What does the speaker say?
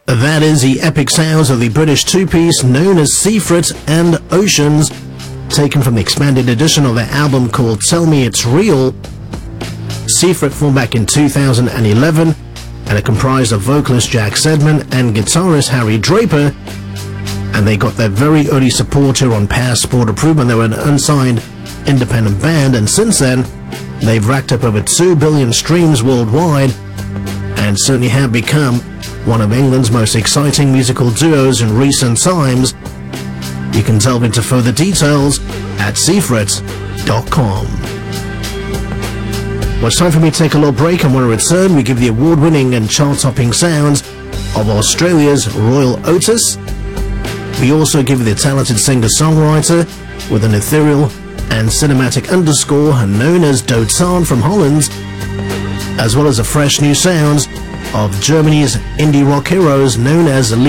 That is the epic sounds of the British two-piece known as Seafret and Oceans, taken from the expanded edition of their album called Tell Me It's Real. Seafret formed back in 2011 and are comprised of vocalist Jack Sedman and guitarist Harry Draper, and they got their very early support here on Passport Approved. They were an unsigned independent band, and since then they've racked up over 2 billion streams worldwide and certainly have become one of England's most exciting musical duos in recent times. You can delve into further details at seafret.com. Well, it's time for me to take a little break, and when we return, we give the award-winning and chart-topping sounds of Australia's Royal Otis. We also give you the talented singer-songwriter with an ethereal and cinematic underscore known as Dotan from Holland, as well as the fresh new sounds of Germany's indie rock heroes known as